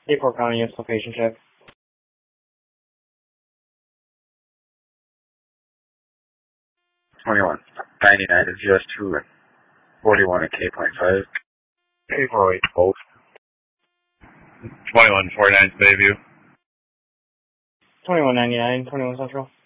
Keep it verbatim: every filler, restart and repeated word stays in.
Newport County, yes, location check. twenty-one ninety-nine is just two forty-one at K point five. K four eight, both. twenty-one forty-nine, Bayview. twenty-one ninety-nine, twenty-one Central.